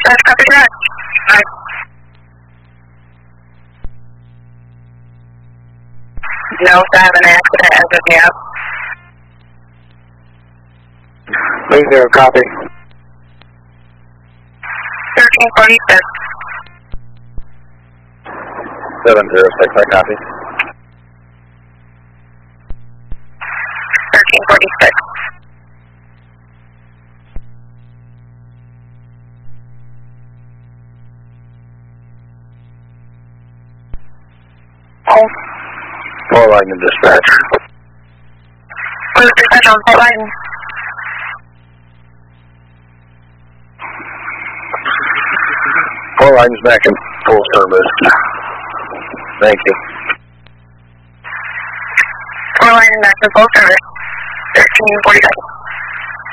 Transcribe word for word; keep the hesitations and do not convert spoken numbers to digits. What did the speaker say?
dispatch, copy that. Alright. No, I have an accident as of now. Three zero, copy. Thirteen forty-six. Seven zero six, I copy. Thirteen forty-six. Oh. Four line and dispatch. Where's the dispatch on four line? Four lines back in full service. Thank you. Four line back in full service. Thirteen forty-six.